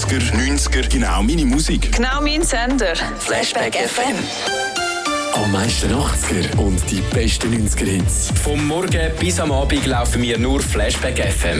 80er, 90er, genau meine Musik. Genau mein Sender. Flashback FM. Am meisten 80er und die besten 90er-Hits. Vom Morgen bis am Abend laufen wir nur Flashback FM.